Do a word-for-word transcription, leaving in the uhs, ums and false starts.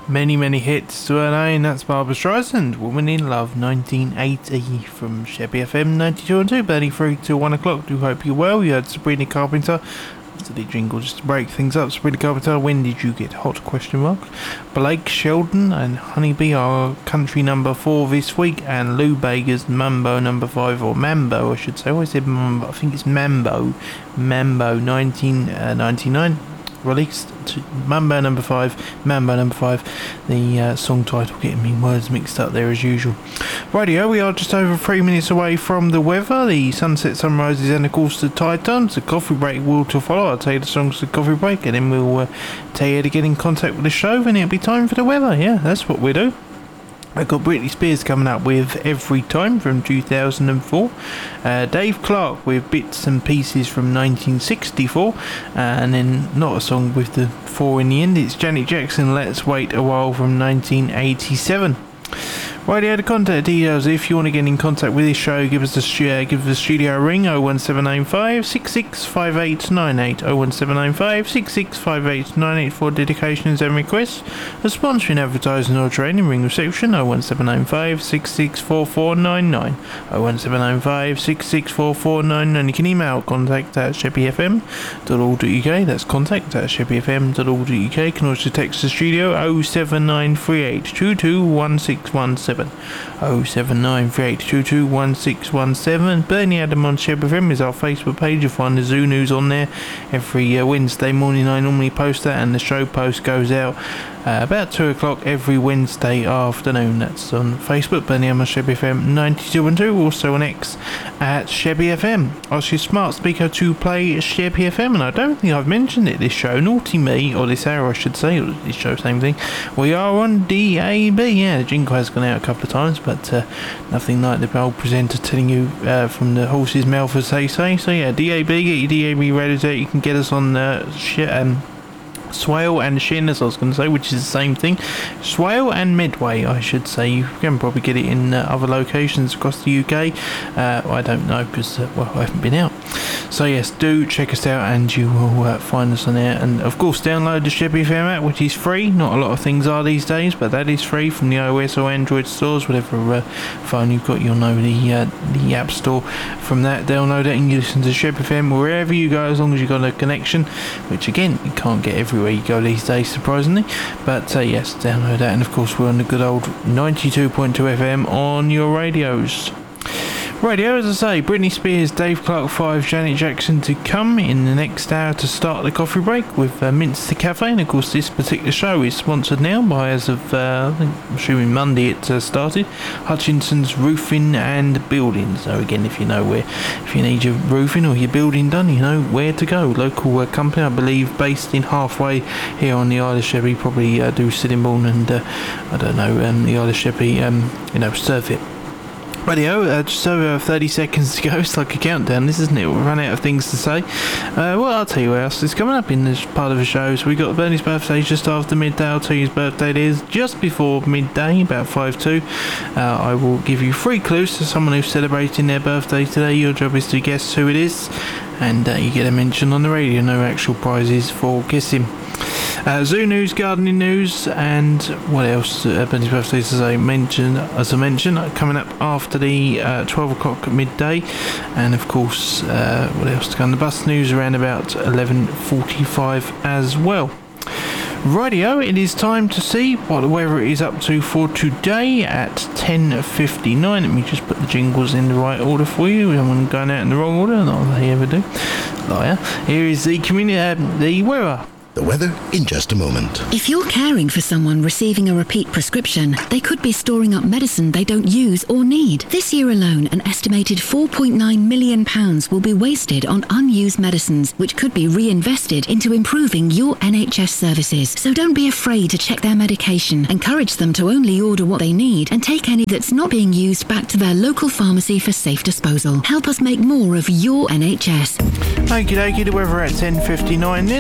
Many, many hits to her name. That's Barbra Streisand, Woman in Love, nineteen eighty, from Chevy F M ninety-two and two, burning through till one o'clock. Do hope you're well. You heard Sabrina Carpenter. That's the jingle just to break things up. Sabrina Carpenter, When Did You Get Hot? Question mark. Blake Sheldon and Honeybee are country number four this week, and Lou Bega's Mambo number five, or Mambo I should say. I always said Mambo, I think it's Mambo. Mambo, nineteen ninety-nine. Released to Mambo number five, Mambo number five. The uh, song title getting me words mixed up there as usual. Radio, we are just over three minutes away from the weather, the sunset, sunrises, and of course the tide turns. The coffee break will to follow. I'll tell you the songs of the coffee break, and then we'll uh, tell you to get in contact with the show, and it'll be time for the weather. Yeah, that's what we do. I've got Britney Spears coming up with Every Time from two thousand four. Uh, Dave Clark with Bits and Pieces from nineteen sixty-four. Uh, and then not a song with the four in the end. It's Janet Jackson, Let's Wait a While from nineteen eighty-seven. Radio, the contact details. If you want to get in contact with this show, give us a uh, give the studio a ring. oh one seven nine five, six six five eight nine eight. oh one seven nine five, six six five eight nine eight for dedications and requests. A sponsoring, advertising or training, ring reception oh one seven nine five, six six four four nine nine. oh one seven nine five, six six four four nine nine. You can email contact at sheppy f m dot org dot u k. That's contact at sheppy f m dot org dot u k. You can also text the studio oh seven nine three eight two two one six one seven. oh seven nine three eight two two one six one seven. Bernie Adam on Shepherd F M is our Facebook page. You'll find the Zoo News on there every uh, Wednesday morning. I normally post that, and the show post goes out uh, about two o'clock every Wednesday afternoon. That's on Facebook, Bernie Adam on Shepherd F M ninety-two and two. Also on X at Chevy F M. Ask your smart speaker to play Chevy F M, and I don't think I've mentioned it this show. Naughty me, or this hour I should say, or this show, same thing. We are on D A B. Yeah, the jingle has gone out a couple of times, but uh, nothing like the old presenter telling you uh, from the horse's mouth, as they say. So yeah, D A B, get your D A B radio there. You can get us on uh, sh- um, Swale and Shin, as I was going to say, which is the same thing. Swale and Medway, I should say. You can probably get it in uh, other locations across the U K. Uh, I don't know, because, uh, well, I haven't been out. So yes, do check us out, and you will uh, find us on there. And of course, download the Chevy F M app, which is free. Not a lot of things are these days, but that is free from the iOS or Android stores. Whatever uh, phone you've got, you'll know the uh, the app store from that. Download it and you listen to Chevy F M wherever you go, as long as you've got a connection, which again, you can't get everywhere you go these days, surprisingly. But uh, yes, download that. And of course, we're on the good old ninety-two point two F M on your radios. Radio, as I say, Britney Spears, Dave Clark five, Janet Jackson to come in the next hour to start the coffee break with uh, Minster Cafe. And of course, this particular show is sponsored now by, as of uh, I think, I'm assuming Monday it uh, started, Hutchinson's Roofing and Building. So again, if you know where, if you need your roofing or your building done, you know where to go. Local uh, company, I believe, based in Halfway here on the Isle of Sheppey, probably uh, do Sittingbourne and uh, I don't know, um, the Isle of Sheppey, um, you know, serve it. Radio, uh, just over thirty seconds to go. It's like a countdown, this, isn't it? We'll run out of things to say. Uh, well, I'll tell you what else is coming up in this part of the show. So we got Bernie's birthday just after midday. I'll tell you his birthday it is just before midday, about five two. Uh, I will give you three clues to someone who's celebrating their birthday today. Your job is to guess who it is, and uh, you get a mention on the radio. No actual prizes for guessing. Uh, zoo news, gardening news, and what else? Uh, Benny's birthday, as I mentioned, as I mentioned, uh, coming up after the uh, twelve o'clock midday, and of course, uh, what else to come? The bus news around about eleven forty-five as well. Radio, it is time to see what the weather is up to for today at ten fifty-nine. Let me just put the jingles in the right order for you. I don't want them going out in the wrong order, not that they ever do. Liar. Here is the community, uh, the weather. The weather in just a moment. If you're caring for someone receiving a repeat prescription, they could be storing up medicine they don't use or need. This year alone, an estimated four point nine million pounds will be wasted on unused medicines, which could be reinvested into improving your N H S services. So don't be afraid to check their medication. Encourage them to only order what they need and take any that's not being used back to their local pharmacy for safe disposal. Help us make more of your N H S. Okie dokie, the weather at ten fifty-nine then.